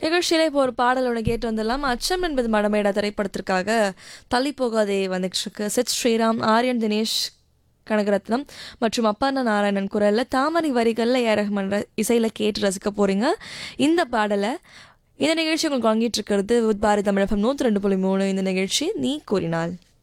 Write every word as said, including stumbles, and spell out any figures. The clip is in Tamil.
நிகழ்ச்சியில இப்போ ஒரு பாடல் ஒன்று கேட்டு வந்துடலாம். அச்சம் என்பது மடமேடா திரைப்படத்திற்காக தள்ளி போகாதே வந்துட்டு இருக்கு. சித் ஸ்ரீராம், ஆரியன் தினேஷ் கனகரத்னம் மற்றும் அப்பர்ணா நாராயணன் குரல்ல, தாமரை வரிகள்ல ஏ ரஹ்மான் ர- இசையில கேட்டு ரசிக்க போறீங்க இந்த பாடலை. இந்த நிகழ்ச்சி உங்களுக்கு வாங்கிட்டு இருக்கிறது பாரதி தமிழகம் நூற்றி ரெண்டு புள்ளி மூணு. இந்த நிகழ்ச்சி நீ கூறினாள்.